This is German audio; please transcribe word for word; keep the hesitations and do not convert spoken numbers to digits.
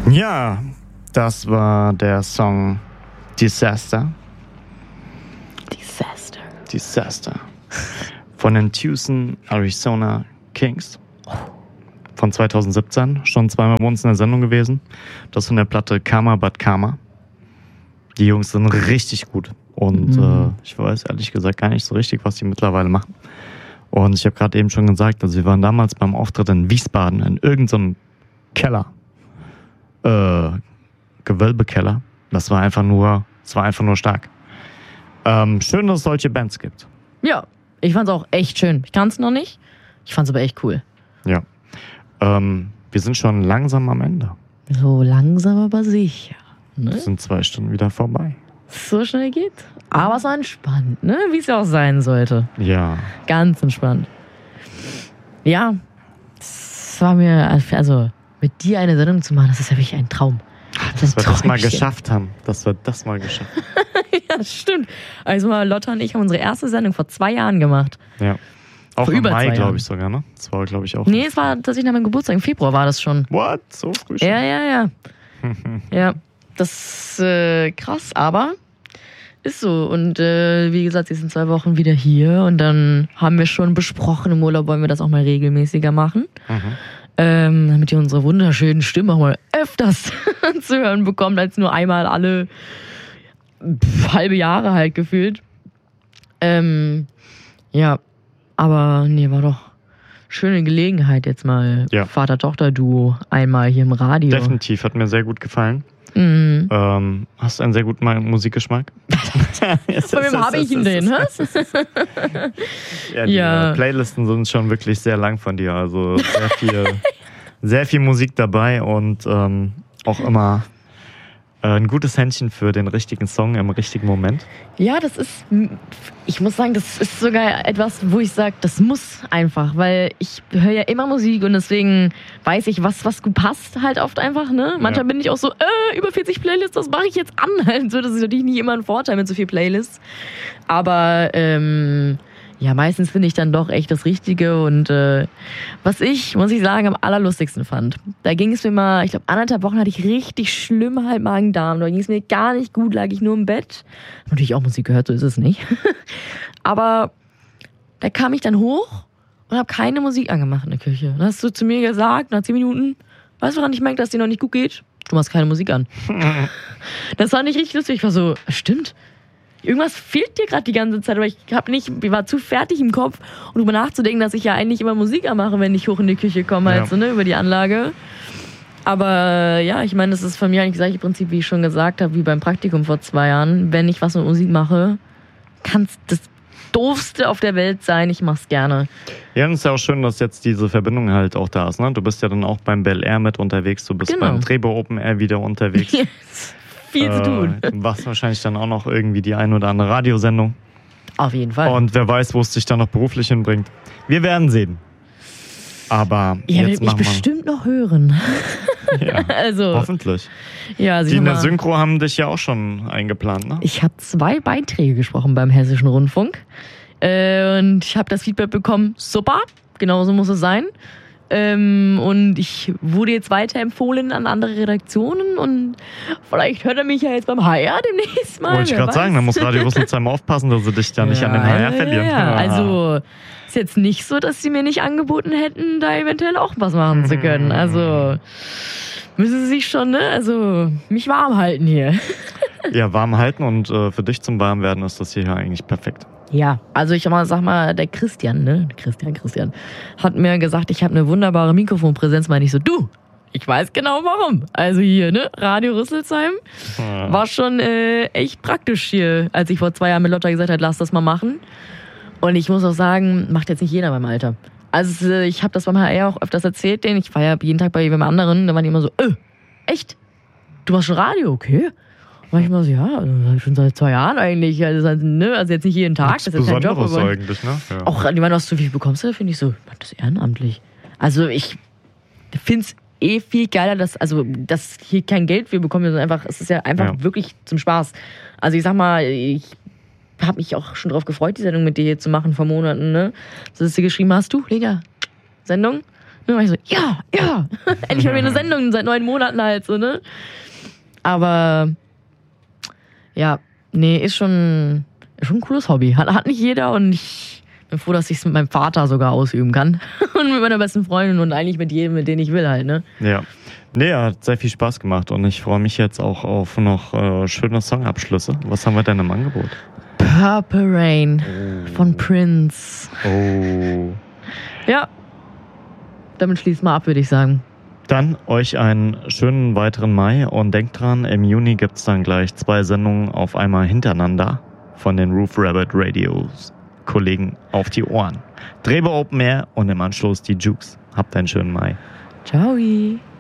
Ja, das war der Song Disaster. Disaster. Disaster. Von den Tucson, Arizona Kings. Von zwanzig siebzehn. Schon zweimal bei uns in der Sendung gewesen. Das von der Platte Karma But Karma. Die Jungs sind richtig gut. Und mhm. äh, ich weiß ehrlich gesagt gar nicht so richtig, was die mittlerweile machen. Und ich habe gerade eben schon gesagt, also wir waren damals beim Auftritt in Wiesbaden in irgendeinem Keller. Äh, Gewölbekeller. Das war einfach nur, das war einfach nur stark. Ähm, schön, dass es solche Bands gibt. Ja, ich fand's auch echt schön. Ich kann's noch nicht. Ich fand's aber echt cool. Ja. Ähm, wir sind schon langsam am Ende. So langsam aber sicher. Ne? Wir sind zwei Stunden wieder vorbei. So schnell geht. Aber so entspannt, ne? Wie es ja auch sein sollte. Ja. Ganz entspannt. Ja, es war mir, also mit dir eine Sendung zu machen, das ist ja wirklich ein Traum. Das dass wir das mal geschafft haben. Dass wir das mal geschafft haben. Ja, das stimmt. Also mal Lotta und ich haben unsere erste Sendung vor zwei Jahren gemacht. Ja. Auch vor im über Mai, zwei glaube ich sogar, ne? Das war, glaube ich, auch. Nee, es war tatsächlich nach meinem Geburtstag. Im Februar war das schon. What? So früh schon? Ja, ja, ja. Ja, das ist äh, krass, aber ist so. Und äh, wie gesagt, sie sind zwei Wochen wieder hier und dann haben wir schon besprochen, im Urlaub wollen wir das auch mal regelmäßiger machen. Mhm. Ähm, damit ihr unsere wunderschönen Stimmen auch mal öfters zu hören bekommt, als nur einmal alle pff, halbe Jahre halt gefühlt. Ähm, ja, aber nee, war doch schöne Gelegenheit jetzt mal ja. Vater-Tochter-Duo einmal hier im Radio. Definitiv, hat mir sehr gut gefallen. Mhm. Ähm, hast einen sehr guten Musikgeschmack. Von wem habe ich ihn denn? Ja, die ja. Playlisten sind schon wirklich sehr lang von dir. Also sehr viel, sehr viel Musik dabei und ähm, auch immer äh, ein gutes Händchen für den richtigen Song im richtigen Moment. Ja, das ist, ich muss sagen, das ist sogar etwas, wo ich sage, das muss einfach, weil ich höre ja immer Musik und deswegen weiß ich, was, was gut passt halt oft einfach, ne? Manchmal ja. bin ich auch so, äh, über vierzig Playlists, das mache ich jetzt an. Also das ist natürlich nicht immer ein Vorteil mit so viel Playlists. Aber, ähm, ja, meistens finde ich dann doch echt das Richtige und äh, was ich, muss ich sagen, am allerlustigsten fand. Da ging es mir mal, ich glaube, anderthalb Wochen hatte ich richtig schlimm halt Magen-Darm. Da ging es mir gar nicht gut, lag ich nur im Bett. Natürlich auch Musik gehört, so ist es nicht. Aber da kam ich dann hoch und habe keine Musik angemacht in der Küche. Dann hast du zu mir gesagt, nach zehn Minuten, weißt du, woran ich merke, dass dir noch nicht gut geht? Du machst keine Musik an. Das fand ich richtig lustig. Ich war so, stimmt. Irgendwas fehlt dir gerade die ganze Zeit, aber ich hab nicht, ich war zu fertig im Kopf, um darüber nachzudenken, dass ich ja eigentlich immer Musik anmache, wenn ich hoch in die Küche komme, halt ja. so, ne, über die Anlage. Aber ja, ich meine, das ist von mir eigentlich das gleiche Prinzip, wie ich schon gesagt habe, wie beim Praktikum vor zwei Jahren. Wenn ich was mit Musik mache, kann es das Doofste auf der Welt sein, ich mach's gerne. Ja, und es ist ja auch schön, dass jetzt diese Verbindung halt auch da ist, ne? Du bist ja dann auch beim Bel Air mit unterwegs, du bist genau. beim Trebo Open Air wieder unterwegs. Yes. Viel zu tun. Äh, du machst wahrscheinlich dann auch noch irgendwie die ein oder andere Radiosendung. Auf jeden Fall. Und wer weiß, wo es dich dann noch beruflich hinbringt. Wir werden sehen. Aber ja, jetzt ich machen wir bestimmt noch hören. Ja, also, hoffentlich. Ja, die in der Synchro haben dich ja auch schon eingeplant, ne? Ich habe zwei Beiträge gesprochen beim Hessischen Rundfunk. Äh, und ich habe das Feedback bekommen, super, genauso muss es sein. Ähm, und ich wurde jetzt weiterempfohlen an andere Redaktionen und vielleicht hört er mich ja jetzt beim H R demnächst mal. Wollte ich gerade sagen, da muss Radio Rüsselsheim aufpassen, dass sie dich da nicht ja, an den H R ja, verlieren. Ja, ja. Also ist jetzt nicht so, dass sie mir nicht angeboten hätten, da eventuell auch was machen zu können. Also müssen sie sich schon, ne, also mich warm halten hier. Ja, warm halten und äh, für dich zum Warmwerden ist das hier eigentlich perfekt. Ja, also ich sag mal, der Christian, ne, Christian, Christian, hat mir gesagt, ich habe eine wunderbare Mikrofonpräsenz. Meine ich so, du, ich weiß genau warum. Also hier, ne, Radio Rüsselsheim ja. war schon äh, echt praktisch hier, als ich vor zwei Jahren mit Lotta gesagt habe, lass das mal machen. Und ich muss auch sagen, macht jetzt nicht jeder beim Alter. Also ich habe das beim H R auch öfters erzählt, denen ich war ja jeden Tag bei jedem anderen, da waren die immer so, äh, echt? Du machst schon Radio, okay? Manchmal so, ja, also schon seit zwei Jahren eigentlich. Also, ne? also jetzt nicht jeden Tag. Das ist das ist Besonderes eigentlich, ne? Ja. Auch, die meinen, was du, wie viel bekommst du? Finde ich so, das ist ehrenamtlich. Also ich finde es eh viel geiler, dass, also, dass hier kein Geld wir bekommen, sondern einfach, es ist ja einfach ja. wirklich zum Spaß. Also ich sag mal, ich habe mich auch schon drauf gefreut, die Sendung mit dir hier zu machen vor Monaten, ne? So, dass du geschrieben hast, du, Lena, Sendung? dann war ich so, ja, ja, endlich mal wieder eine Sendung seit neun Monaten halt so, ne? Aber ja, nee, ist schon, ist schon ein cooles Hobby. Hat, hat nicht jeder und ich bin froh, dass ich es mit meinem Vater sogar ausüben kann. Und mit meiner besten Freundin und eigentlich mit jedem, mit dem ich will halt, ne? Ja. Nee, hat sehr viel Spaß gemacht und ich freue mich jetzt auch auf noch äh, schöne Songabschlüsse. Was haben wir denn im Angebot? Purple Rain oh. von Prince. Oh. Ja. Damit schließen wir ab, würde ich sagen. Dann euch einen schönen weiteren Mai und denkt dran, im Juni gibt es dann gleich zwei Sendungen auf einmal hintereinander von den Roof Rabbit Radios Kollegen auf die Ohren. Drehbe Open Air und im Anschluss die Jukes. Habt einen schönen Mai. Ciao.